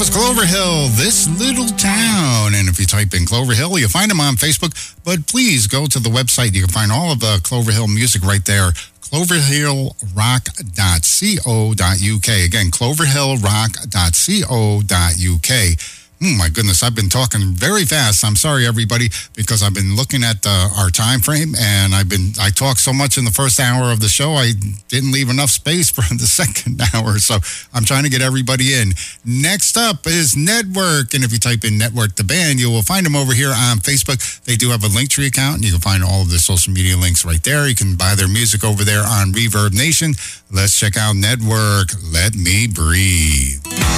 was Clover Hill, This Little Town. And if you type in Clover Hill, you'll find them on Facebook. But please go to the website. You can find all of the Clover Hill music right there. cloverhillrock.co.uk. Again, cloverhillrock.co.uk. Oh my goodness, I've been talking very fast. I'm sorry, everybody, because I've been looking at our time frame, and I talked so much in the first hour of the show, I didn't leave enough space for the second hour, so I'm trying to get everybody in. Next up is Network, and if you type in Network the Band, you will find them over here on Facebook. They do have a Linktree account, and you can find all of their social media links right there. You can buy their music over there on Reverb Nation. Let's check out Network, Let Me Breathe.